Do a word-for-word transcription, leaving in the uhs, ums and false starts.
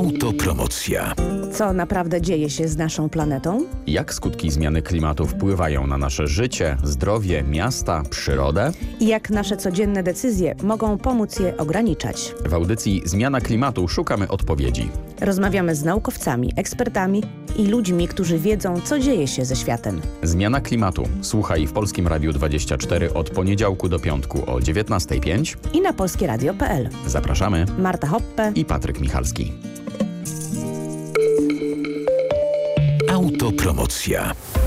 Autopromocja. Co naprawdę dzieje się z naszą planetą? Jak skutki zmiany klimatu wpływają na nasze życie, zdrowie, miasta, przyrodę? I jak nasze codzienne decyzje mogą pomóc je ograniczać? W audycji Zmiana klimatu szukamy odpowiedzi. Rozmawiamy z naukowcami, ekspertami i ludźmi, którzy wiedzą, co dzieje się ze światem. Zmiana klimatu. Słuchaj w Polskim Radiu dwadzieścia cztery od poniedziałku do piątku o dziewiętnasta pięć I na polskie radio kropka p l. Zapraszamy. Marta Hoppe i Patryk Michalski. Autopromocja.